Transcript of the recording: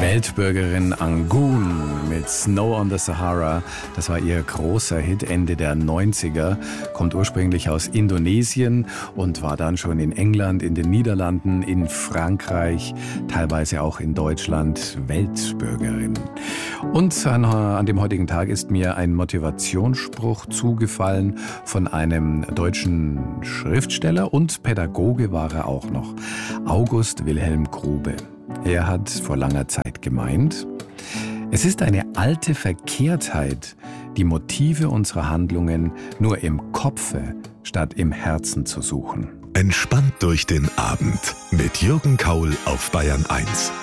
Weltbürgerin Angoon mit Snow on the Sahara. Das war ihr großer Hit Ende der 90er, kommt ursprünglich aus Indonesien und war dann schon in England, in den Niederlanden, in Frankreich, teilweise auch in Deutschland Weltbürgerin. Und an dem heutigen Tag ist mir ein Motivationsspruch zugefallen von einem deutschen Schriftsteller und Pädagoge war er auch noch, August Wilhelm Grube. Er hat vor langer Zeit gemeint, es ist eine alte Verkehrtheit, die Motive unserer Handlungen nur im Kopfe statt im Herzen zu suchen. Entspannt durch den Abend mit Jürgen Kaul auf Bayern 1.